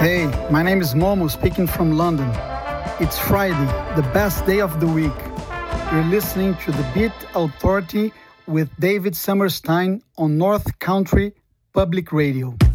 Hey, my name is Momo speaking from London. It's Friday, the best day of the week. You're listening to The Beat Authority with David Summerstein on North Country Public Radio.